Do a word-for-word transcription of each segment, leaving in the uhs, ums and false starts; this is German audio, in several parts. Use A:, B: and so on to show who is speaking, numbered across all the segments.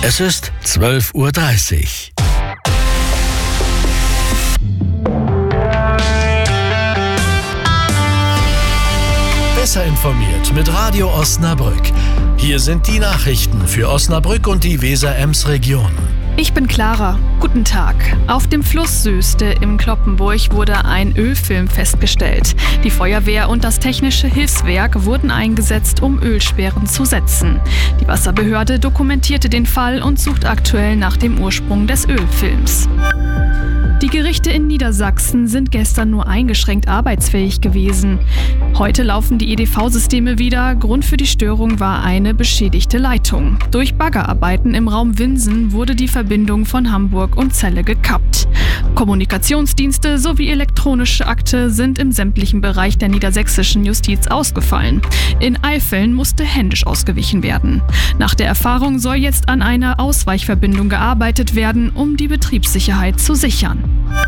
A: Es ist zwölf Uhr dreißig. Besser informiert mit Radio Osnabrück. Hier sind die Nachrichten für Osnabrück und die Weser-Ems-Region.
B: Ich bin Clara. Guten Tag. Auf dem Fluss Söste im Cloppenburg wurde ein Ölfilm festgestellt. Die Feuerwehr und das Technische Hilfswerk wurden eingesetzt, um Ölsperren zu setzen. Die Wasserbehörde dokumentierte den Fall und sucht aktuell nach dem Ursprung des Ölfilms. Die Gerichte in Niedersachsen sind gestern nur eingeschränkt arbeitsfähig gewesen. Heute laufen die E D V-Systeme wieder. Grund für die Störung war eine beschädigte Leitung. Durch Baggerarbeiten im Raum Winsen wurde die Verbindung von Hamburg und Celle gekappt. Kommunikationsdienste sowie elektronische Akte sind im sämtlichen Bereich der niedersächsischen Justiz ausgefallen. In Eifeln musste händisch ausgewichen werden. Nach der Erfahrung soll jetzt an einer Ausweichverbindung gearbeitet werden, um die Betriebssicherheit zu sichern.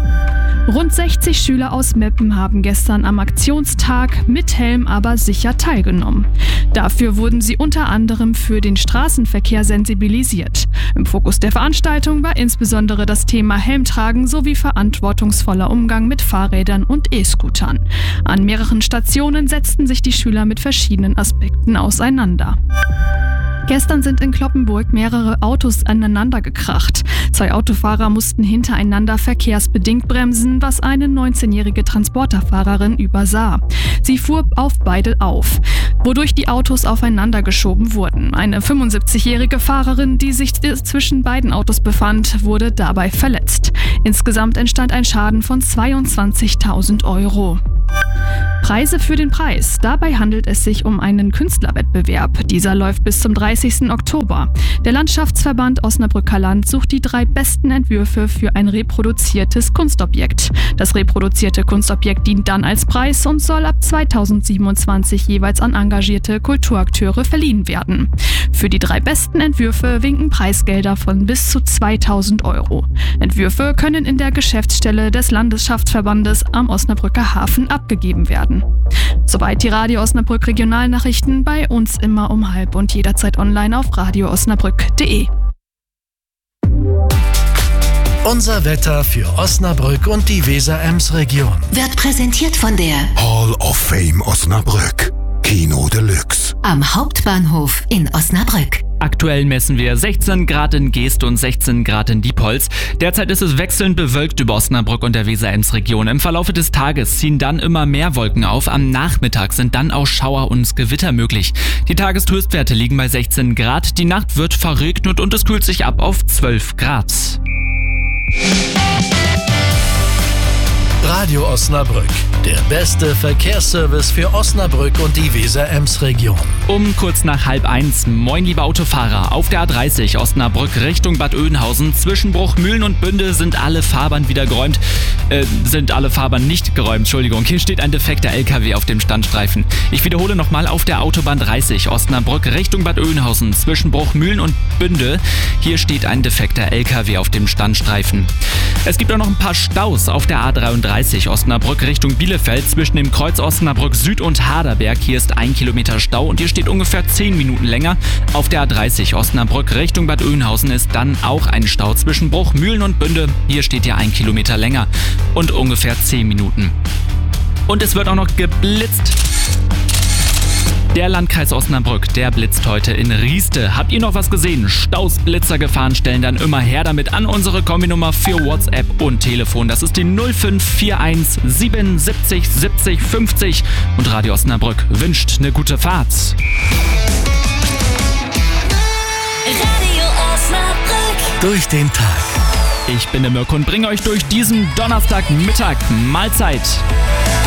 B: Rund sechzig Schüler aus Meppen haben gestern am Aktionstag mit Helm aber sicher teilgenommen. Dafür wurden sie unter anderem für den Straßenverkehr sensibilisiert. Im Fokus der Veranstaltung war insbesondere das Thema Helmtragen sowie verantwortungsvoller Umgang mit Fahrrädern und E-Scootern. An mehreren Stationen setzten sich die Schüler mit verschiedenen Aspekten auseinander. Gestern sind in Cloppenburg mehrere Autos aneinander gekracht. Zwei Autofahrer mussten hintereinander verkehrsbedingt bremsen, was eine neunzehnjährige Transporterfahrerin übersah. Sie fuhr auf beide auf, wodurch die Autos aufeinander geschoben wurden. Eine fünfundsiebzigjährige Fahrerin, die sich zwischen beiden Autos befand, wurde dabei verletzt. Insgesamt entstand ein Schaden von zweiundzwanzigtausend Euro. Preise für den Preis. Dabei handelt es sich um einen Künstlerwettbewerb. Dieser läuft bis zum dreißigsten Oktober. Der Landschaftsverband Osnabrücker Land sucht die drei besten Entwürfe für ein reproduziertes Kunstobjekt. Das reproduzierte Kunstobjekt dient dann als Preis und soll ab zweitausendsiebenundzwanzig jeweils an engagierte Kulturakteure verliehen werden. Für die drei besten Entwürfe winken Preisgelder von bis zu zweitausend Euro. Entwürfe können in der Geschäftsstelle des Landschaftsverbandes am Osnabrücker Hafen abgegeben werden. Soweit die Radio Osnabrück Regionalnachrichten, bei uns immer um halb und jederzeit online auf radio osnabrück punkt de.
A: Unser Wetter für Osnabrück und die Weser-Ems-Region
C: Wird präsentiert von der
D: Hall of Fame Osnabrück. Kino Deluxe.
C: Am Hauptbahnhof in Osnabrück.
E: Aktuell messen wir sechzehn Grad in Geest und sechzehn Grad in Diepholz. Derzeit ist es wechselnd bewölkt über Osnabrück und der Weser-Ems-Region. Im Verlaufe des Tages ziehen dann immer mehr Wolken auf. Am Nachmittag sind dann auch Schauer und Gewitter möglich. Die Tageshöchstwerte liegen bei sechzehn Grad. Die Nacht wird verregnet und es kühlt sich ab auf zwölf Grad.
A: Radio Osnabrück, der beste Verkehrsservice für Osnabrück und die Weser-Ems-Region.
E: Um kurz nach halb eins, moin liebe Autofahrer, auf der A dreißig Osnabrück Richtung Bad Oeynhausen, zwischen Bruchmühlen und Bünde sind alle Fahrbahn wieder geräumt, äh, sind alle Fahrbahn nicht geräumt, Entschuldigung, hier steht ein defekter L K W auf dem Standstreifen. Ich wiederhole nochmal, auf der Autobahn dreißig Osnabrück Richtung Bad Oeynhausen, zwischen Bruchmühlen und Bünde, hier steht ein defekter L K W auf dem Standstreifen. Es gibt auch noch ein paar Staus auf der A dreiunddreißig Osnabrück Richtung Bielefeld zwischen dem Kreuz Osnabrück Süd und Haderberg. Hier ist ein Kilometer Stau und hier steht ungefähr zehn Minuten länger. Auf der A dreißig Osnabrück Richtung Bad Oeynhausen ist dann auch ein Stau zwischen Bruchmühlen und Bünde. Hier steht ja ein Kilometer länger und ungefähr zehn Minuten. Und es wird auch noch geblitzt. Der Landkreis Osnabrück, der blitzt heute in Rieste. Habt ihr noch was gesehen? Staus, Blitzer, Gefahrenstellen, dann immer her damit an unsere Kombi-Nummer für WhatsApp und Telefon. Das ist die null fünf vier eins sieben siebzig siebzig fünfzig. Und Radio Osnabrück wünscht eine gute Fahrt.
C: Radio Osnabrück.
A: Durch den Tag.
E: Ich bin der Mirko und bringe euch durch diesen Donnerstagmittag. Mahlzeit.